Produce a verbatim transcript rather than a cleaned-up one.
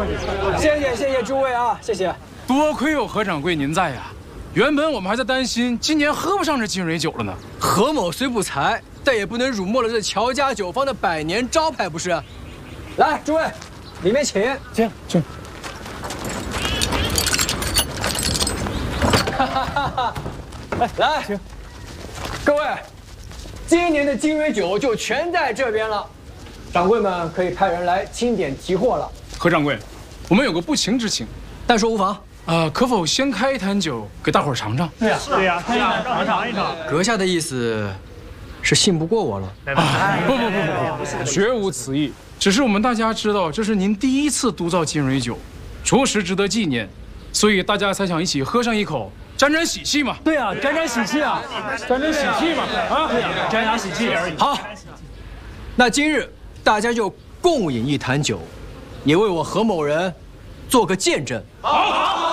谢谢谢谢诸位啊，谢谢。 多亏有何掌柜您在呀，原本我们还在担心今年喝不上这金蕊酒了呢。 何某虽不才，但也不能辱没了这乔家酒坊的百年招牌，不是？来，诸位，里面请。 请请。 哈哈哈哈！来，请各位，今年的金蕊酒就全在这边了，掌柜们可以派人来清点提货了。 何掌柜，我们有个不情之请， 但说无妨。 啊，可否先开一坛酒给大伙儿尝尝？ 对呀，对呀，开一坛尝尝一尝。 阁下的意思是信不过我了？ 啊，不不不不不，绝无此意。只是我们大家知道这是您第一次督造金蕊酒，着实值得纪念，所以大家才想一起喝上一口，沾沾喜气嘛。 对啊，沾沾喜气啊， 沾沾喜气嘛。啊， 沾沾喜气而已。 好，那今日大家就共饮一坛酒，也为我何某人做个见证。 好。